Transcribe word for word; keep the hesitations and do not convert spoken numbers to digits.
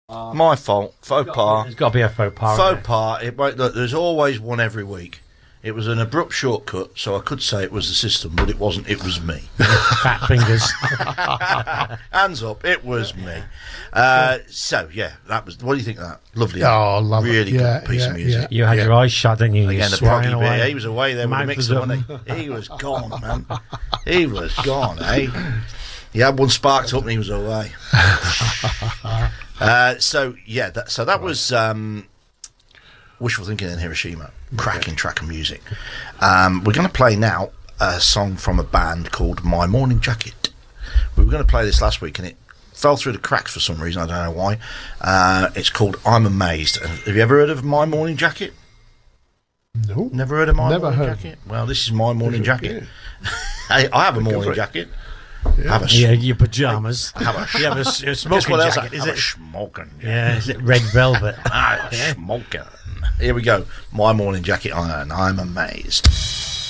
My fault. Faux pas. There's got to be a faux pas. Faux pas. It won't, look, there's always one every week. It was an abrupt shortcut, so I could say it was the system, but it wasn't. It was me. Fat fingers. Hands up. It was me. Uh, so, yeah, that was. What do you think of that? Lovely. Oh, love really it. Yeah, good piece yeah, of music. You had yeah. your eyes shut, didn't you? Again, You're the proggy away. bit. He was away there with the Mouth was mixer, up. wasn't he? He was gone, man. He was gone, eh? He had one sparked up and he was away. uh, so, yeah, that, so that was um, Wishful Thinking in Hiroshima. Cracking track of music. Um, we're going to play now a song from a band called My Morning Jacket. We were going to play this last week and it fell through the cracks for some reason. I don't know why. Uh, it's called I'm Amazed. Have you ever heard of My Morning Jacket? No. Never heard of My Never Morning heard. Jacket? Well, this is My Morning This is Jacket. good. I, I have a Go morning for it. jacket. Yeah. Have a Yeah, your pyjamas. have a You have a, s- a Guess smoking what else? jacket. I Is have a it? smoking jacket. Yeah, is it red velvet? Ah, smoking. Here we go. My morning jacket on, and I'm amazed.